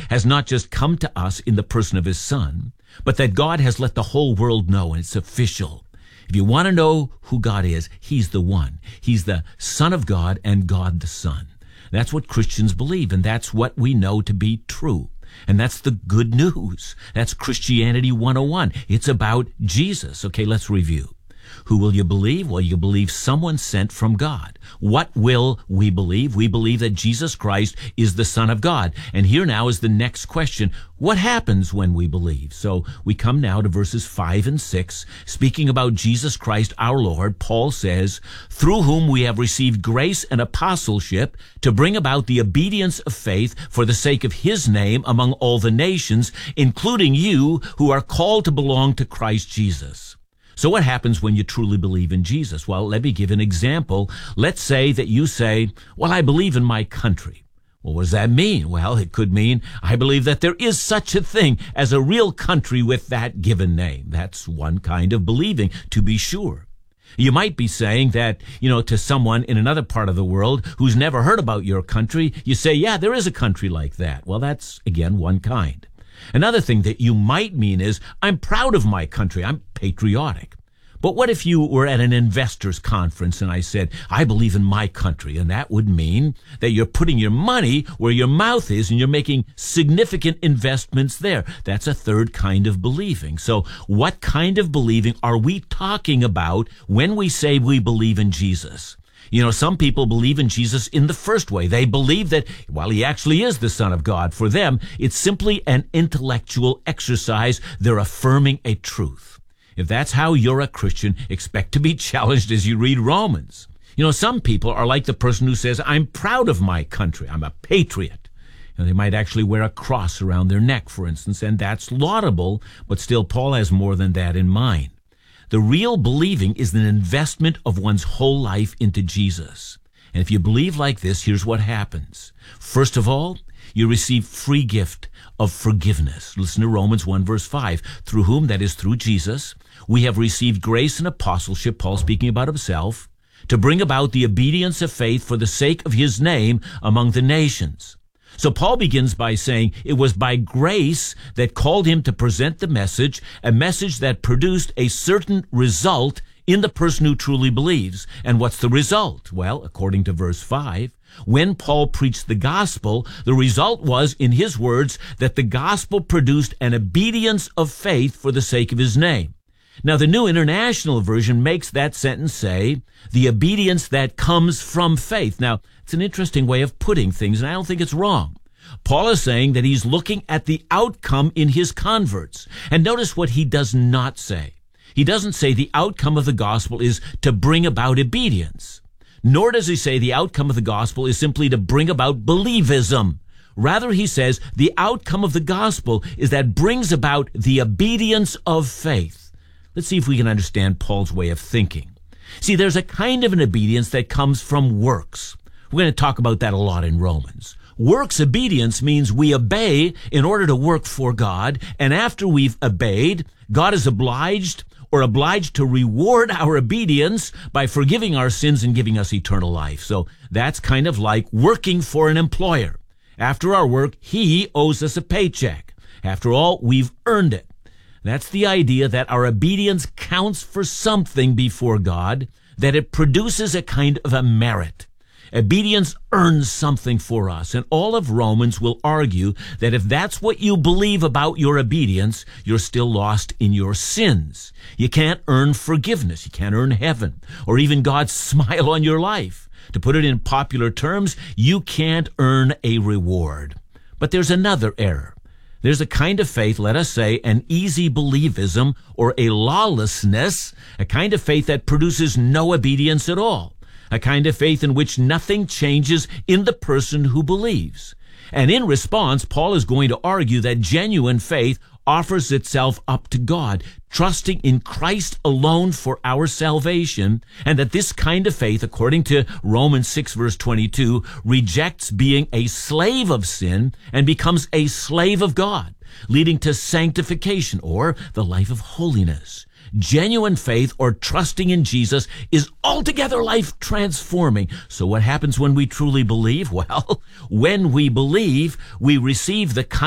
has not just come to us in the person of his Son, but that God has let the whole world know, and it's official. If you want to know who God is, he's the one. He's the Son of God and God the Son. That's what Christians believe, and that's what we know to be true. And that's the good news. That's Christianity 101. It's about Jesus. Okay, let's review. Who will you believe? Well, you believe someone sent from God. What will we believe? We believe that Jesus Christ is the Son of God. And here now is the next question. What happens when we believe? So we come now to verses 5 and 6. Speaking about Jesus Christ our Lord, Paul says, through whom we have received grace and apostleship to bring about the obedience of faith for the sake of his name among all the nations, including you who are called to belong to Christ Jesus. So what happens when you truly believe in Jesus? Well, let me give an example. Let's say that you say, well, I believe in my country. Well, what does that mean? Well, it could mean I believe that there is such a thing as a real country with that given name. That's one kind of believing, to be sure. You might be saying that, to someone in another part of the world who's never heard about your country, you say, yeah, there is a country like that. Well, that's, again, one kind. Another thing that you might mean is, I'm proud of my country. I'm patriotic. But what if you were at an investors conference and I said, I believe in my country? And that would mean that you're putting your money where your mouth is and you're making significant investments there. That's a third kind of believing. So what kind of believing are we talking about when we say we believe in Jesus? Some people believe in Jesus in the first way. They believe that, while he actually is the Son of God, for them, it's simply an intellectual exercise. They're affirming a truth. If that's how you're a Christian, expect to be challenged as you read Romans. Some people are like the person who says, I'm proud of my country. I'm a patriot. They might actually wear a cross around their neck, for instance, and that's laudable, but still Paul has more than that in mind. The real believing is an investment of one's whole life into Jesus. And if you believe like this, here's what happens. First of all, you receive free gift of forgiveness. Listen to Romans 1 verse 5. Through whom, that is through Jesus, we have received grace and apostleship, Paul speaking about himself, to bring about the obedience of faith for the sake of his name among the nations. So Paul begins by saying it was by grace that called him to present the message, a message that produced a certain result in the person who truly believes. And what's the result? Well, according to verse 5, when Paul preached the gospel, the result was, in his words, that the gospel produced an obedience of faith for the sake of his name. Now, the New International Version makes that sentence say, the obedience that comes from faith. Now, it's an interesting way of putting things, and I don't think it's wrong. Paul is saying that he's looking at the outcome in his converts. And notice what he does not say. He doesn't say the outcome of the gospel is to bring about obedience. Nor does he say the outcome of the gospel is simply to bring about believism. Rather, he says the outcome of the gospel is that brings about the obedience of faith. Let's see if we can understand Paul's way of thinking. See, there's a kind of an obedience that comes from works. We're going to talk about that a lot in Romans. Works obedience means we obey in order to work for God, and after we've obeyed, God is obliged to reward our obedience by forgiving our sins and giving us eternal life. So that's kind of like working for an employer. After our work, he owes us a paycheck. After all, we've earned it. That's the idea that our obedience counts for something before God, that it produces a kind of a merit. Obedience earns something for us, and all of Romans will argue that if that's what you believe about your obedience, you're still lost in your sins. You can't earn forgiveness. You can't earn heaven, or even God's smile on your life. To put it in popular terms, you can't earn a reward. But there's another error. There's a kind of faith, let us say, an easy believism or a lawlessness, a kind of faith that produces no obedience at all, a kind of faith in which nothing changes in the person who believes. And in response, Paul is going to argue that genuine faith offers itself up to God, trusting in Christ alone for our salvation, and that this kind of faith, according to Romans 6 verse 22, rejects being a slave of sin and becomes a slave of God, leading to sanctification or the life of holiness. Genuine faith or trusting in Jesus is altogether life transforming. So what happens when we truly believe? Well, when we believe, we receive the